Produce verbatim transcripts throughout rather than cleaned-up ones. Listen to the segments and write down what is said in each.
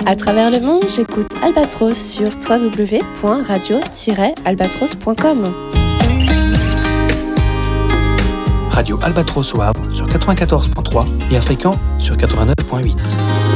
À travers le monde, j'écoute Albatros sur w w w point radio tiret albatros point com. Radio Albatros au Havre sur quatre-vingt-quatorze virgule trois et à Fréquent sur quatre-vingt-neuf virgule huit.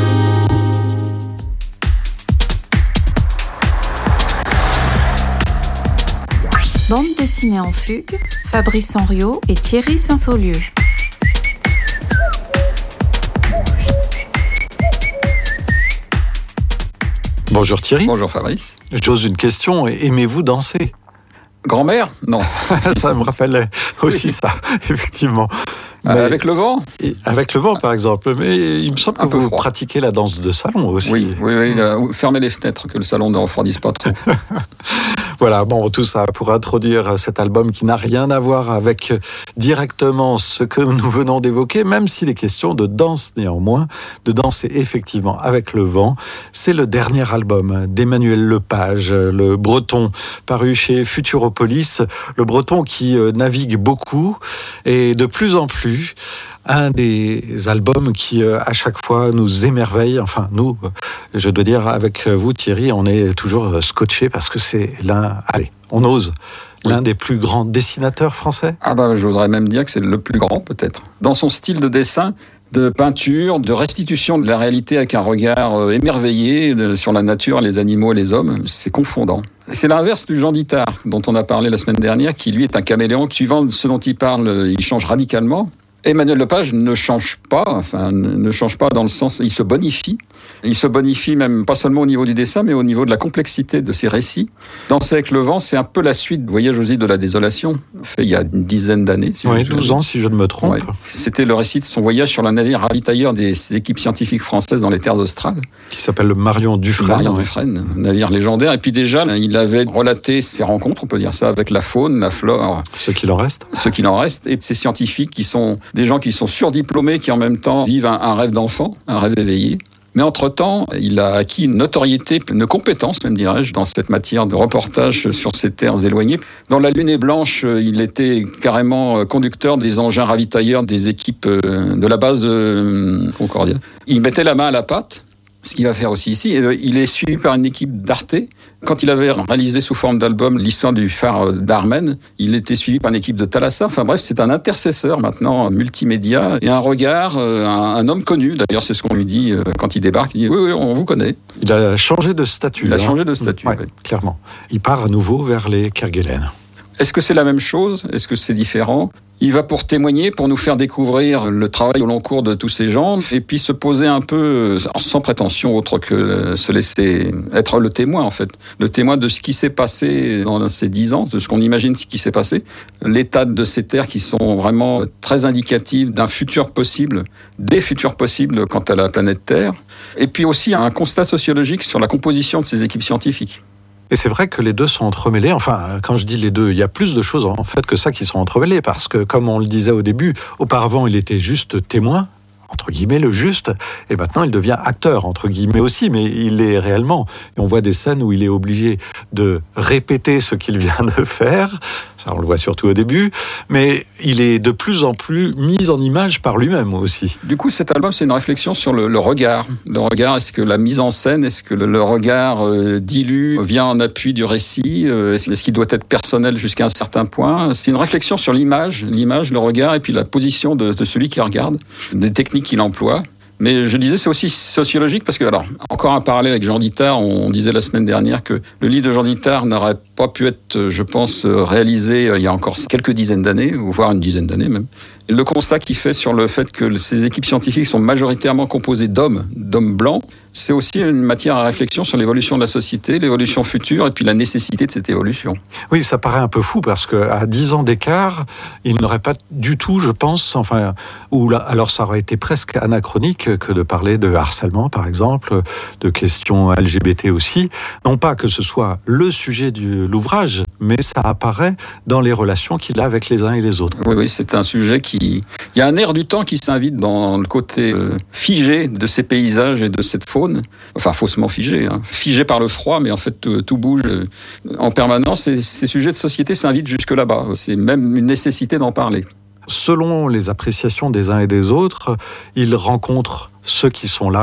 Bande dessinée en fugue, Fabrice Henriot et Thierry Saint-Saulieu. Bonjour Thierry. Bonjour Fabrice. J'ose une question, aimez-vous danser ? Grand-mère ? Non. Ça me rappelle aussi oui. ça, effectivement. Mais avec le vent ? Avec le vent, par exemple. Mais il me semble que Un vous pratiquez la danse de salon aussi. Oui, oui, oui. Euh, fermez les fenêtres, que le salon ne refroidisse pas trop. Voilà, bon, tout ça pour introduire cet album qui n'a rien à voir avec directement ce que nous venons d'évoquer, même s'il est question de danse néanmoins, de danser effectivement avec le vent. C'est le dernier album d'Emmanuel Lepage, le breton paru chez Futuropolis, le breton qui navigue beaucoup et de plus en plus. Un des albums qui, à chaque fois, nous émerveille. Enfin, nous, je dois dire, avec vous, Thierry, on est toujours scotchés parce que c'est l'un, allez, on ose, oui. l'un des plus grands dessinateurs français. Ah bah, j'oserais même dire que c'est le plus grand, peut-être. Dans son style de dessin, de peinture, de restitution de la réalité avec un regard émerveillé de, sur la nature, les animaux et les hommes, c'est confondant. C'est l'inverse du Jean Dittard, dont on a parlé la semaine dernière, qui lui est un caméléon. Suivant ce dont il parle, il change radicalement. Emmanuel Lepage ne change pas, enfin ne change pas dans le sens, il se bonifie. Il se bonifie même pas seulement au niveau du dessin, mais au niveau de la complexité de ses récits. Danser avec le vent, c'est un peu la suite de Voyage aux îles de la désolation, fait il y a une dizaine d'années. Si oui, je... douze ans si je ne me trompe. Ouais. C'était le récit de son voyage sur le navire ravitailleur des équipes scientifiques françaises dans les terres australes. Qui s'appelle le Marion Dufresne. Marion ouais. Dufresne, navire légendaire. Et puis déjà, il avait relaté ses rencontres, on peut dire ça, avec la faune, la flore. Ce qu'il en reste. Ce qu'il en reste. Et ces scientifiques qui sont des gens qui sont surdiplômés, qui en même temps vivent un, un rêve d'enfant, un rêve éveillé. Mais entre-temps, il a acquis une notoriété, une compétence, même dirais-je, dans cette matière de reportage sur ces terres éloignées. Dans La Lune est blanche, il était carrément conducteur des engins ravitailleurs des équipes de la base Concordia. Il mettait la main à la pâte. Ce qu'il va faire aussi ici, il est suivi par une équipe d'Arte. Quand il avait réalisé sous forme d'album l'histoire du phare d'Armen, il était suivi par une équipe de Thalassa. Enfin bref, c'est un intercesseur maintenant multimédia et un regard, un, un homme connu. D'ailleurs, c'est ce qu'on lui dit quand il débarque. Il dit oui, oui, on vous connaît. Il a changé de statut. Il a hein. changé de statut, ouais, oui. Clairement. Il part à nouveau vers les Kerguelen. Est-ce que c'est la même chose ? Est-ce que c'est différent ? Il va pour témoigner, pour nous faire découvrir le travail au long cours de tous ces gens, et puis se poser un peu, sans prétention autre que se laisser être le témoin, en fait. Le témoin de ce qui s'est passé dans ces dix ans, de ce qu'on imagine ce qui s'est passé. L'état de ces terres qui sont vraiment très indicatives d'un futur possible, des futurs possibles quant à la planète Terre. Et puis aussi un constat sociologique sur la composition de ces équipes scientifiques. Et c'est vrai que les deux sont entremêlés. Enfin, quand je dis les deux, il y a plus de choses en fait que ça qui sont entremêlées. Parce que, comme on le disait au début, auparavant, il était juste témoin, entre guillemets, le juste. Et maintenant, il devient acteur, entre guillemets aussi. Mais il l'est réellement. Et on voit des scènes où il est obligé de répéter ce qu'il vient de faire. Ça, on le voit surtout au début. Mais il est de plus en plus mis en image par lui-même aussi. Du coup, cet album, c'est une réflexion sur le, le regard. Le regard, est-ce que la mise en scène, est-ce que le, le regard euh, dilu vient en appui du récit ? euh, Est-ce qu'il doit être personnel jusqu'à un certain point ? C'est une réflexion sur l'image, l'image, le regard, et puis la position de, de celui qui regarde, des techniques qu'il emploie. Mais je disais, c'est aussi sociologique parce que, alors, encore un parallèle avec Jean Dittard, on disait la semaine dernière que le livre de Jean Dittard n'aurait pas pu être, je pense, réalisé il y a encore quelques dizaines d'années, voire une dizaine d'années même. Le constat qu'il fait sur le fait que ces équipes scientifiques sont majoritairement composées d'hommes, d'hommes blancs, c'est aussi une matière à réflexion sur l'évolution de la société, l'évolution future et puis la nécessité de cette évolution. Oui, ça paraît un peu fou parce qu'à dix ans d'écart, il n'aurait pas du tout, je pense, enfin, ou là, alors ça aurait été presque anachronique que de parler de harcèlement, par exemple, de questions L G B T aussi. Non pas que ce soit le sujet de l'ouvrage, mais ça apparaît dans les relations qu'il a avec les uns et les autres. Oui, oui, c'est un sujet qui... Il y a un air du temps qui s'invite dans le côté euh, figé de ces paysages et de cette faune. Enfin, faussement figé. Hein. Figé par le froid, mais en fait, tout, tout bouge euh, en permanence. Et ces sujets de société s'invitent jusque là-bas. C'est même une nécessité d'en parler. Selon les appréciations des uns et des autres, il rencontre ceux qui sont là,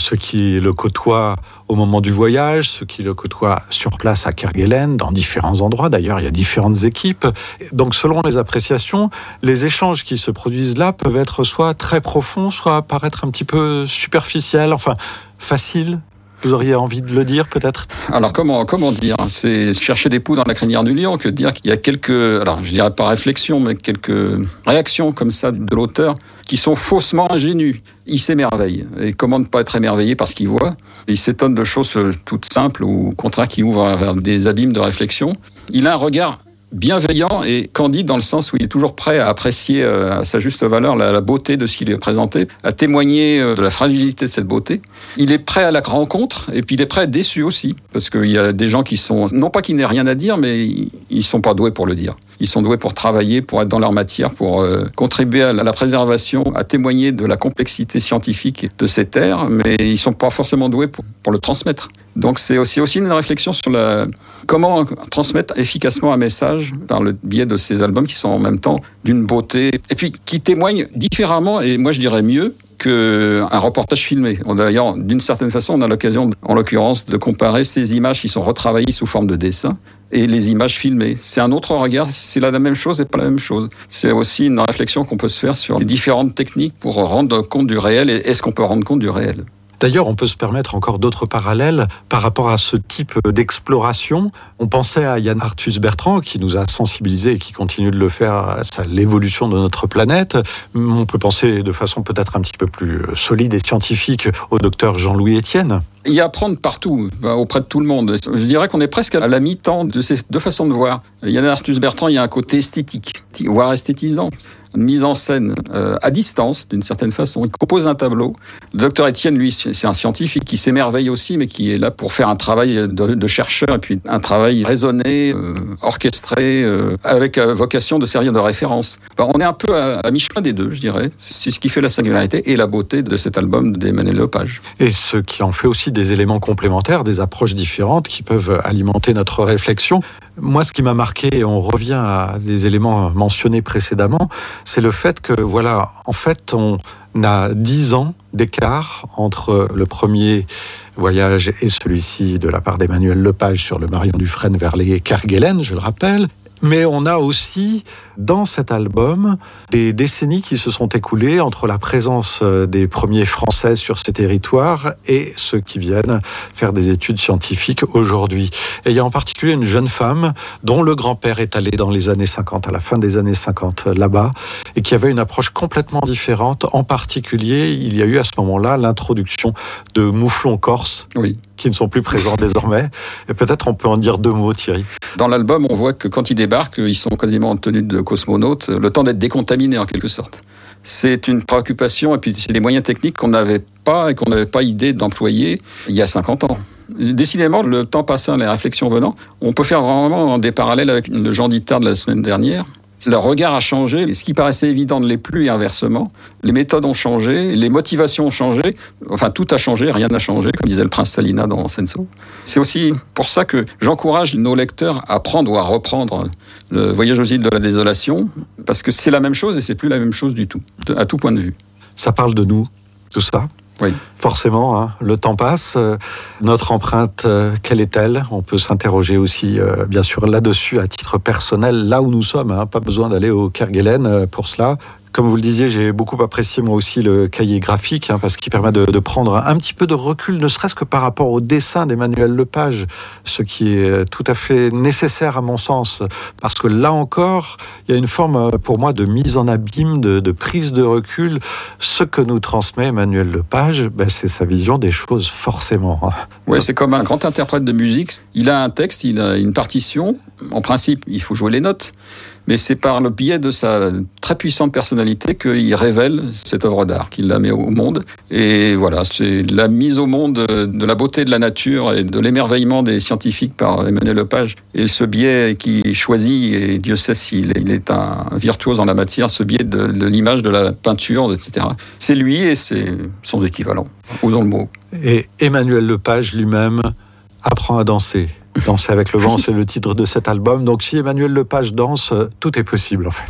ceux qui le côtoient au moment du voyage, ceux qui le côtoient sur place à Kerguelen, dans différents endroits. D'ailleurs, il y a différentes équipes. Donc, selon les appréciations, les échanges qui se produisent là peuvent être soit très profonds, soit paraître un petit peu superficiels, enfin, faciles. Vous auriez envie de le dire, peut-être ? Alors, comment, comment dire ? C'est chercher des poux dans la crinière du lion que de dire qu'il y a quelques, alors je dirais pas réflexion, mais quelques réactions comme ça de l'auteur qui sont faussement ingénues. Il s'émerveille. Et comment ne pas être émerveillé par ce qu'il voit ? Il s'étonne de choses toutes simples ou au contraire qui ouvrent vers des abîmes de réflexion. Il a un regard bienveillant et candide dans le sens où il est toujours prêt à apprécier à sa juste valeur la, la beauté de ce qu'il lui est présenté, à témoigner de la fragilité de cette beauté. Il est prêt à la rencontre et puis il est prêt à être déçu aussi, parce qu'il y a des gens qui sont, non pas qu'ils n'aient rien à dire, mais ils ne sont pas doués pour le dire. Ils sont doués pour travailler, pour être dans leur matière, pour euh, contribuer à la préservation, à témoigner de la complexité scientifique de ces terres, mais ils ne sont pas forcément doués pour, pour le transmettre. Donc c'est aussi, aussi une réflexion sur la, comment transmettre efficacement un message par le biais de ces albums qui sont en même temps d'une beauté, et puis qui témoignent différemment, et moi je dirais mieux, qu'un reportage filmé. D'ailleurs, d'une certaine façon, on a l'occasion, en l'occurrence, de comparer ces images qui sont retravaillées sous forme de dessin et les images filmées. C'est un autre regard, c'est la même chose et pas la même chose. C'est aussi une réflexion qu'on peut se faire sur les différentes techniques pour rendre compte du réel, et est-ce qu'on peut rendre compte du réel ? D'ailleurs, on peut se permettre encore d'autres parallèles par rapport à ce type d'exploration. On pensait à Yann Arthus Bertrand, qui nous a sensibilisés et qui continue de le faire à l'évolution de notre planète. On peut penser de façon peut-être un petit peu plus solide et scientifique au docteur Jean-Louis Etienne. Il y a à apprendre partout, auprès de tout le monde. Je dirais qu'on est presque à la mi-temps de ces deux façons de voir. Yann Arthus Bertrand, il y a un côté esthétique, voire esthétisant. Une mise en scène euh, à distance, d'une certaine façon. Il compose un tableau. Le docteur Etienne, lui, c'est un scientifique qui s'émerveille aussi, mais qui est là pour faire un travail de, de chercheur, et puis un travail raisonné, euh, orchestré, euh, avec euh, vocation de servir de référence. Ben, on est un peu à, à mi-chemin des deux, je dirais. C'est ce qui fait la singularité et la beauté de cet album d'Emmanuel Lepage. Et ce qui en fait aussi des éléments complémentaires, des approches différentes qui peuvent alimenter notre réflexion. Moi, ce qui m'a marqué, et on revient à des éléments mentionnés précédemment, c'est le fait que, voilà, en fait, on a dix ans d'écart entre le premier voyage et celui-ci de la part d'Emmanuel Lepage sur le Marion Dufresne vers les Kerguelen, je le rappelle. Mais on a aussi, dans cet album, des décennies qui se sont écoulées entre la présence des premiers Français sur ces territoires et ceux qui viennent faire des études scientifiques aujourd'hui. Et il y a en particulier une jeune femme dont le grand-père est allé dans les années cinquante, à la fin des années cinquante, là-bas, et qui avait une approche complètement différente. En particulier, il y a eu à ce moment-là l'introduction de mouflons corses. Oui. Qui ne sont plus présents désormais. Et peut-être on peut en dire deux mots, Thierry. Dans l'album, on voit que quand ils débarquent, ils sont quasiment en tenue de cosmonautes, le temps d'être décontaminés en quelque sorte. C'est une préoccupation, et puis c'est des moyens techniques qu'on n'avait pas et qu'on n'avait pas idée d'employer il y a cinquante ans. Décidément, le temps passant, les réflexions venant, on peut faire vraiment des parallèles avec le Jean Dittard de la semaine dernière. Le regard a changé, ce qui paraissait évident ne l'est plus et inversement. Les méthodes ont changé, les motivations ont changé, enfin tout a changé, rien n'a changé, comme disait le prince Salina dans Senso. C'est aussi pour ça que j'encourage nos lecteurs à prendre ou à reprendre le Voyage aux îles de la désolation, parce que c'est la même chose et c'est plus la même chose du tout, à tout point de vue. Ça parle de nous, tout ça ? Oui. Forcément, hein, le temps passe. Euh, notre empreinte, euh, quelle est-elle ? On peut s'interroger aussi, euh, bien sûr, là-dessus, à titre personnel, là où nous sommes. Hein, pas besoin d'aller au Kerguelen euh, pour cela. Comme vous le disiez, j'ai beaucoup apprécié moi aussi le cahier graphique, hein, parce qu'il permet de, de prendre un petit peu de recul, ne serait-ce que par rapport au dessin d'Emmanuel Lepage, ce qui est tout à fait nécessaire à mon sens, parce que là encore, il y a une forme pour moi de mise en abîme, de, de prise de recul. Ce que nous transmet Emmanuel Lepage, ben, c'est sa vision des choses, forcément. Oui, c'est comme un grand interprète de musique. Il a un texte, il a une partition. En principe, il faut jouer les notes. Mais c'est par le biais de sa très puissante personnalité qu'il révèle cette œuvre d'art, qu'il la met au monde. Et voilà, c'est la mise au monde de la beauté de la nature et de l'émerveillement des scientifiques par Emmanuel Lepage. Et ce biais qu'il choisit, et Dieu sait s'il il est un virtuose en la matière, ce biais de, de l'image, de la peinture, et cetera. C'est lui et c'est son équivalent. Osons le mot. Et Emmanuel Lepage lui-même apprend à danser. Danser avec le vent, c'est le titre de cet album. Donc si Emmanuel Lepage danse, tout est possible en fait.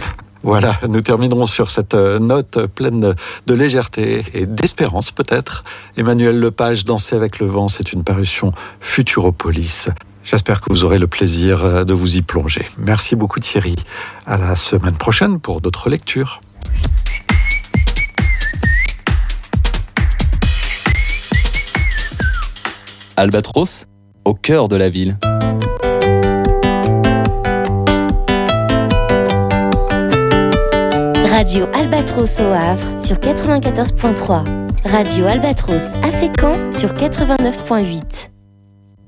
Voilà, nous terminerons sur cette note pleine de légèreté et d'espérance peut-être. Emmanuel Lepage, Danser avec le vent, c'est une parution Futuropolis. J'espère que vous aurez le plaisir de vous y plonger. Merci beaucoup Thierry. À la semaine prochaine pour d'autres lectures. Albatros, au cœur de la ville. Radio Albatros au Havre sur quatre-vingt-quatorze point trois. Radio Albatros à Fécamp sur quatre-vingt-neuf point huit.